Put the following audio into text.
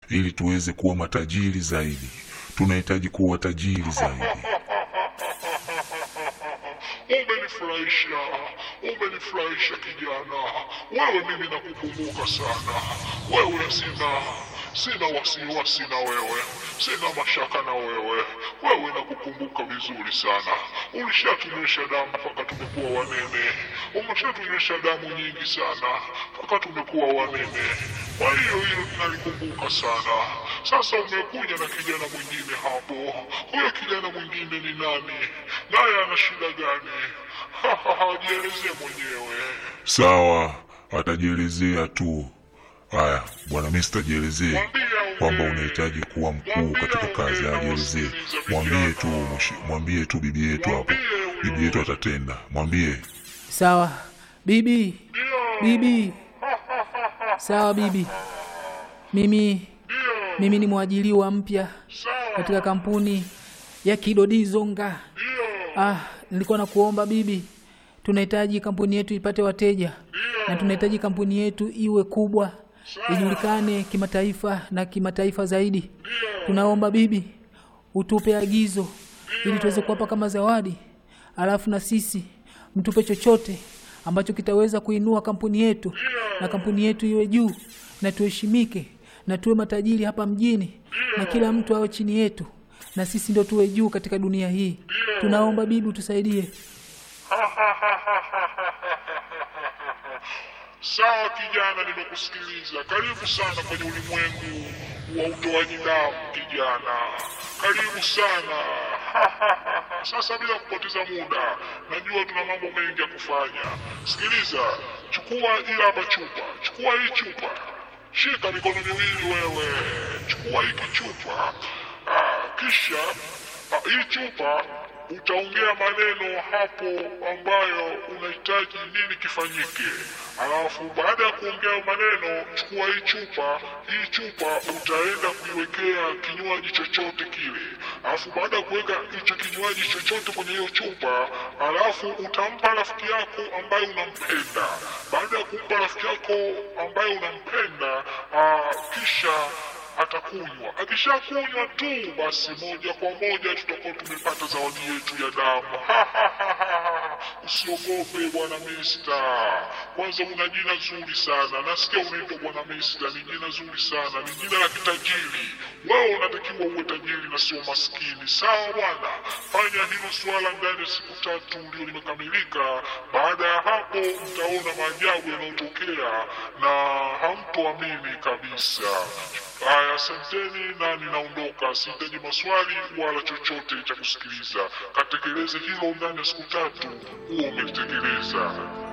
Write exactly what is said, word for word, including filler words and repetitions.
ili tuweze kuwa matajiri zaidi. Tunahitaji kuwa tajiri zaidi. Umenifurahisha, umenifurahisha kijana. Wewe mimi nakukumbuka sana. Wewe sina sina wasiwasi na wewe, sina mashaka na wewe. Wewe nakukumbuka vizuri sana. Ulishatunywesha damu mpaka tumekuwa wanene. Umeshatunywesha damu nyingi sana mpaka tumekuwa wanene. Kwa hiyo hilo nalikumbuka sana. Sasa umekuja na kijana mwingine hapo. Huyo kijana mwingine ni nani? Naye ana shida gani? Hajielezee mwenyewe. Sawa, atajielezea tu. Haya, bwana mister jielezee kwamba unahitaji kuwa mkuu katika kazi. Ajielezee. Mwambie tu, mwambie tu bibi yetu hapo. Bibi yetu atatenda. Mwambie. Sawa, bibi. Bibi. Sawa bibi. Mimi mimi ni mwajiliwa mpya katika kampuni ya Kidodi Zonga. Ah, nilikuwa nakuomba bibi. Tunahitaji kampuni yetu ipate wateja na tunahitaji kampuni yetu iwe kubwa, ijulikane kimataifa na kimataifa zaidi. Tunaomba bibi utupe agizo ili tuweze kuwapa kama zawadi. Alafu na sisi mtupe chochote ambacho kitaweza kuinua kampuni yetu na kampuni yetu iwe juu na tuheshimike na tuwe matajiri hapa mjini na kila mtu awe chini yetu na sisi ndio tuwe juu katika dunia hii. Tunaomba bibi utusaidie. Sawa kijana, nimekusikiliza. Karibu sana kwenye ulimwengu wa utoaji damu kijana. Karibu sana. Sasa bila kupoteza muda, najua tuna mambo mengi ya kufanya. Sikiliza, chukua hii hapa chupa. Chukua hii chupa. Shika mikono miwili wewe. Chukua hii chupa. Ah, kisha ah, hii chupa utaongea maneno hapo ambayo unahitaji nini kifanyike. Alafu baada ya kuongea maneno, chukua hii chupa. Hii chupa utaenda kuiwekea kinywaji chochote kile. Alafu baada ya kuweka hicho kinywaji chochote kwenye hiyo chupa, alafu utampa rafiki yako ambaye unampenda. Baada ya kumpa rafiki yako ambaye unampenda, aa, kisha atakunywa. Akishakunywa tu basi moja kwa moja tutakuwa tumepata zawadi yetu ya damu. Usiogope bwana mister. Kwanza una jina zuri sana. Nasikia unaitwa bwana mister. Ni jina zuri sana. Ni jina la kitajiri. Wewe unatakiwa uwe tajiri na sio maskini. Sawa bwana. Fanya hilo swala ndani ya siku tatu ndio limekamilika. Baada ya hapo mtaona maajabu yanayotokea na hamtoamini kabisa. Aya, asanteni na ninaondoka. Sihitaji maswali wala chochote cha kusikiliza. Katekeleze hilo ndani ya siku tatu. Huo umelitekeleza.